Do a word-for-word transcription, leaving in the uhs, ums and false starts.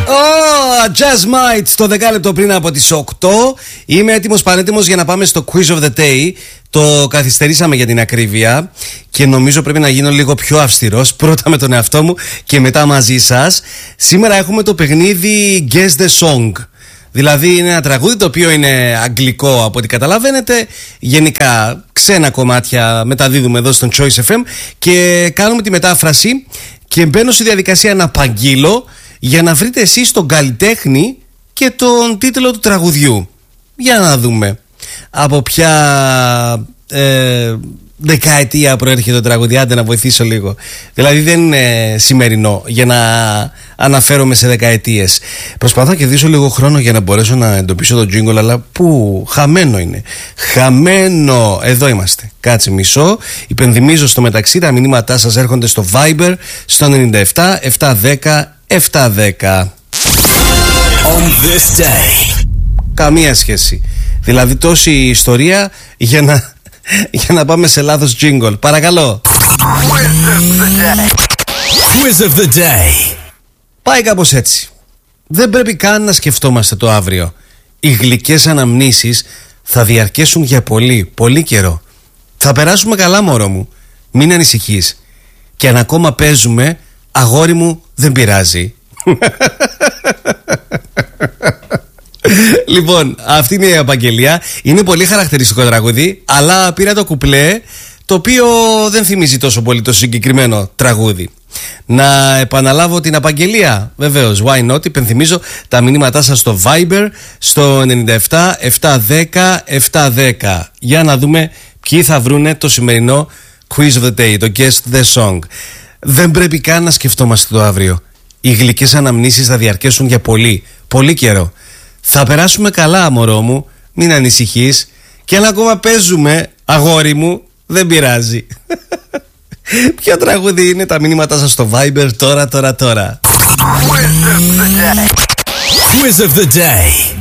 Oh, Jazz Might στο δεκάλεπτο πριν από τις οκτώ. Είμαι έτοιμος, πανέτοιμος για να πάμε στο Quiz of the Day. Το καθυστερήσαμε για την ακρίβεια και νομίζω πρέπει να γίνω λίγο πιο αυστηρός. Πρώτα με τον εαυτό μου και μετά μαζί σας. Σήμερα έχουμε το παιχνίδι Guess the Song. Δηλαδή είναι ένα τραγούδι το οποίο είναι αγγλικό από ό,τι καταλαβαίνετε. Γενικά ξένα κομμάτια μεταδίδουμε εδώ στον Choice εφ εμ και κάνουμε τη μετάφραση και μπαίνω στη διαδικασία να απαγγείλω για να βρείτε εσείς τον καλλιτέχνη και τον τίτλο του τραγουδιού. Για να δούμε από ποια ε, δεκαετία προέρχεται το τραγούδι. Άντε να βοηθήσω λίγο. Δηλαδή δεν είναι σημερινό για να αναφέρομαι σε δεκαετίες. Προσπαθώ να κερδίσω λίγο χρόνο για να μπορέσω να εντοπίσω τον jingle, αλλά που χαμένο είναι. Χαμένο. Εδώ είμαστε. Κάτσε μισό. Υπενθυμίζω στο μεταξύ τα μηνύματά σας έρχονται στο Viber στο εννιά επτά επτακόσια δέκα επτακόσια δέκα. On this day. Καμία σχέση. Δηλαδή τόση ιστορία για να, για να πάμε σε λάθος jingle. Παρακαλώ. Quiz of the day. Πάει κάπως έτσι. Δεν πρέπει καν να σκεφτόμαστε το αύριο. Οι γλυκές αναμνήσεις θα διαρκέσουν για πολύ, πολύ καιρό. Θα περάσουμε καλά, μωρό μου. Μην ανησυχείς. Και αν ακόμα παίζουμε, αγόρι μου, δεν πειράζει. Λοιπόν, αυτή είναι η απαγγελία. Είναι πολύ χαρακτηριστικό τραγούδι, αλλά πήρα το κουπλέ, το οποίο δεν θυμίζει τόσο πολύ το συγκεκριμένο τραγούδι. Να επαναλάβω την απαγγελία. Βεβαίως, why not. Υπενθυμίζω τα μηνύματά σας στο Viber στο εννιά επτά επτακόσια δέκα επτακόσια δέκα. Για να δούμε ποιοι θα βρούνε το σημερινό Quiz of the Day, το Guess the Song. Δεν πρέπει καν να σκεφτόμαστε το αύριο. Οι γλυκές αναμνήσεις θα διαρκέσουν για πολύ, πολύ καιρό. Θα περάσουμε καλά, μωρό μου, μην ανησυχείς. Και αν ακόμα παίζουμε, αγόρι μου, δεν πειράζει. Ποιο τραγούδι είναι? Τα μηνύματά σας στο Viber τώρα, τώρα, τώρα. Quiz of the day. Quiz of the day.